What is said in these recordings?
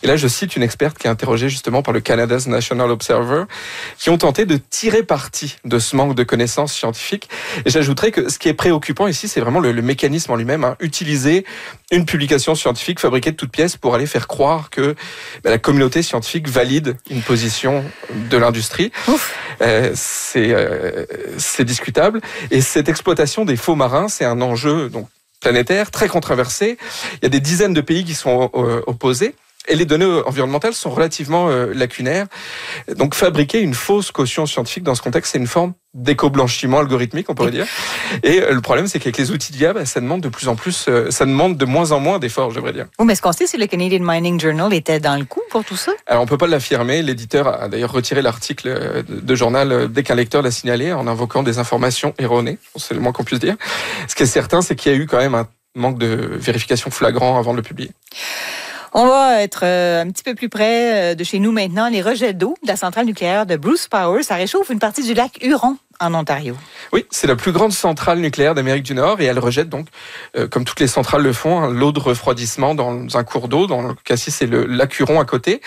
Et là, je cite une experte qui est interrogée justement par le Canada's National Observer, qui ont tenté de tirer parti de ce manque de connaissances scientifiques. Et j'ajouterais que ce qui est préoccupant ici, c'est vraiment le mécanisme en lui-même. Utiliser une publication scientifique fabriquée de toutes pièces pour aller faire croire que la communauté scientifique valide une position de l'industrie. C'est discutable. Et cette exploitation des faux marins, c'est un enjeu donc planétaire, très controversé. Il y a des dizaines de pays qui sont opposés. Et les données environnementales sont relativement lacunaires. Donc fabriquer une fausse caution scientifique dans ce contexte, c'est une forme d'éco-blanchiment algorithmique, on pourrait dire. Et le problème, c'est qu'avec les outils d'IA, ça demande de plus en plus, ça demande de moins en moins d'efforts, je devrais dire. Oui, mais ce qu'on sait, c'est que le Canadian Mining Journal était dans le coup pour tout ça? Alors, on peut pas l'affirmer. L'éditeur a d'ailleurs retiré l'article de journal dès qu'un lecteur l'a signalé, en invoquant des informations erronées. C'est le moins qu'on puisse dire. Ce qui est certain, c'est qu'il y a eu quand même un manque de vérification flagrant avant de le publier. On va être un petit peu plus près de chez nous maintenant. Les rejets d'eau de la centrale nucléaire de Bruce Power, ça réchauffe une partie du lac Huron en Ontario. Oui, c'est la plus grande centrale nucléaire d'Amérique du Nord et elle rejette donc, comme toutes les centrales le font, l'eau de refroidissement dans un cours d'eau. Dans le cas-ci, c'est le lac Huron à côté.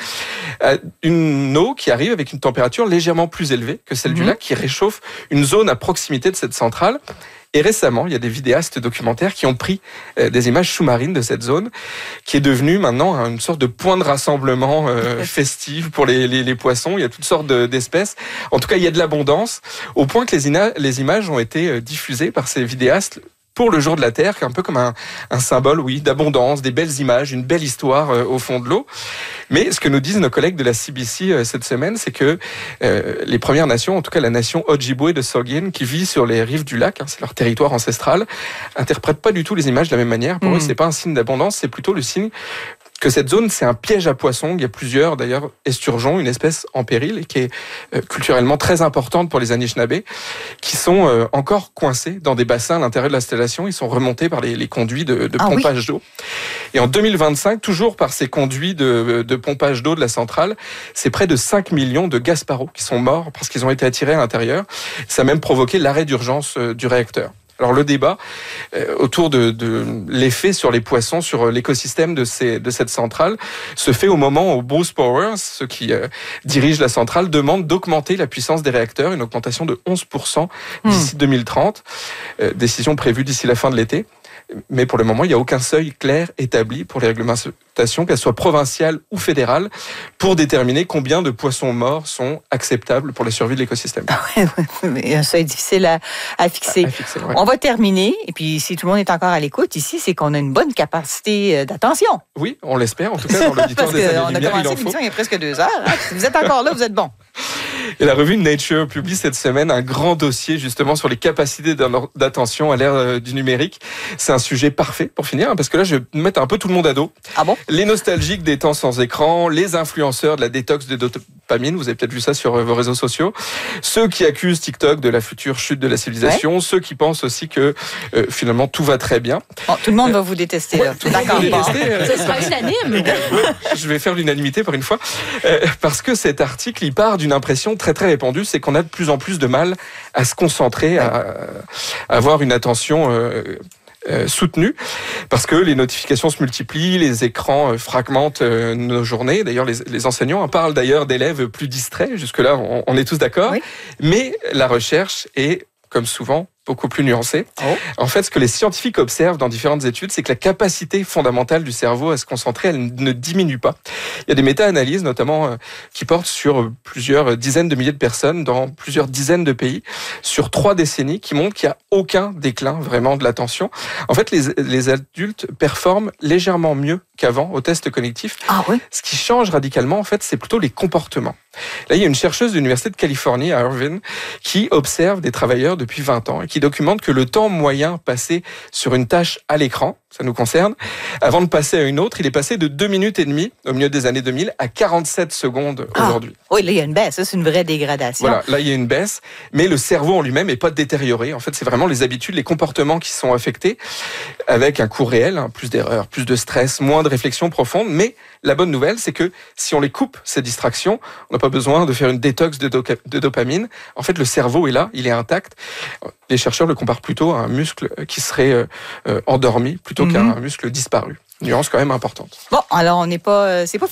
Une eau qui arrive avec une température légèrement plus élevée que celle du lac, qui réchauffe une zone à proximité de cette centrale. Et récemment, il y a des vidéastes documentaires qui ont pris des images sous-marines de cette zone, qui est devenue maintenant une sorte de point de rassemblement festif pour les poissons. Il y a toutes sortes d'espèces. En tout cas, il y a de l'abondance, au point que les images ont été diffusées par ces vidéastes pour le jour de la Terre, qui est un peu comme un symbole, oui, d'abondance, des belles images, une belle histoire au fond de l'eau. Mais ce que nous disent nos collègues de la CBC cette semaine, c'est que les Premières Nations, en tout cas la nation Ojibwe de Saugeen, qui vit sur les rives du lac, c'est leur territoire ancestral, interprètent pas du tout les images de la même manière. Pour eux, c'est pas un signe d'abondance, c'est plutôt le signe que cette zone, c'est un piège à poissons. Il y a plusieurs, d'ailleurs, esturgeons, une espèce en péril, et qui est culturellement très importante pour les Anishinabés, qui sont encore coincés dans des bassins à l'intérieur de l'installation. Ils sont remontés par les conduits de pompage d'eau. Et en 2025, toujours par ces conduits de pompage d'eau de la centrale, c'est près de 5 millions de Gasparos qui sont morts parce qu'ils ont été attirés à l'intérieur. Ça a même provoqué l'arrêt d'urgence du réacteur. Alors le débat autour de l'effet sur les poissons, sur l'écosystème de cette centrale, se fait au moment où Bruce Power, ceux qui dirigent la centrale, demandent d'augmenter la puissance des réacteurs, une augmentation de 11% d'ici 2030, décision prévue d'ici la fin de l'été. Mais pour le moment, il n'y a aucun seuil clair établi pour les réglementations, qu'elles soient provinciales ou fédérales, pour déterminer combien de poissons morts sont acceptables pour la survie de l'écosystème. Un seuil difficile à fixer. Ouais. On va terminer, et puis si tout le monde est encore à l'écoute ici, c'est qu'on a une bonne capacité d'attention. Oui, on l'espère, en tout cas dans l'auditoire des Années Lumière, il en faut. On a commencé l'émission il y a presque 2 heures. Hein. Si vous êtes encore là, vous êtes bon. Et la revue Nature publie cette semaine un grand dossier justement sur les capacités d'attention à l'ère du numérique. C'est un sujet parfait pour finir, parce que là, je vais mettre un peu tout le monde à dos. Ah bon? Les nostalgiques des temps sans écran, les influenceurs de la détox de dopamine, vous avez peut-être vu ça sur vos réseaux sociaux, ceux qui accusent TikTok de la future chute de la civilisation, ceux qui pensent aussi que finalement tout va très bien. Bon, tout le monde va vous détester. Là. D'accord. Ce sera unanime. Je vais faire l'unanimité pour une fois, parce que cet article, il part d'une impression très très répandue, c'est qu'on a de plus en plus de mal à se concentrer, à avoir une attention soutenue, parce que les notifications se multiplient, les écrans fragmentent nos journées. D'ailleurs, les enseignants en parlent d'ailleurs d'élèves plus distraits. Jusque-là, on est tous d'accord. Oui. Mais la recherche est, comme souvent, beaucoup plus nuancée. En fait, ce que les scientifiques observent dans différentes études, c'est que la capacité fondamentale du cerveau à se concentrer, elle ne diminue pas. Il y a des méta-analyses, notamment, qui portent sur plusieurs dizaines de milliers de personnes dans plusieurs dizaines de pays, sur 3 décennies, qui montrent qu'il n'y a aucun déclin vraiment de l'attention. En fait, les adultes performent légèrement mieux qu'avant au test cognitif. Ah oui. Ce qui change radicalement, en fait, c'est plutôt les comportements. Là, il y a une chercheuse de l'Université de Californie à Irvine qui observe des travailleurs depuis 20 ans et qui documente que le temps moyen passé sur une tâche à l'écran, ça nous concerne, avant de passer à une autre, il est passé de 2 minutes et demie au milieu des années 2000 à 47 secondes aujourd'hui. Oui, là, il y a une baisse. Ça, c'est une vraie dégradation. Voilà, là, il y a une baisse, mais le cerveau en lui-même n'est pas détérioré. En fait, c'est vraiment les habitudes, les comportements qui sont affectés, avec un coût réel, plus d'erreurs, plus de stress, moins de réflexion profonde. Mais la bonne nouvelle, c'est que si on les coupe, ces distractions, on n'a pas besoin de faire une détox de dopamine. En fait, le cerveau est là, il est intact. Les chercheurs le comparent plutôt à un muscle qui serait endormi plutôt qu'à un muscle disparu. Nuance quand même importante. Bon, alors on n'est pas, c'est pas